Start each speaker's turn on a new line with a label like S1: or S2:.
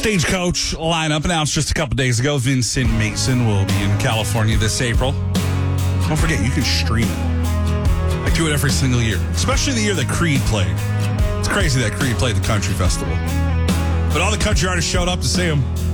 S1: Stagecoach lineup announced just a couple days ago. Vincent Mason will be in California this April. Don't forget, you can stream it. I do it every single year, especially the year that Creed played. It's crazy that Creed played the country festival. But all the country artists showed up to see him.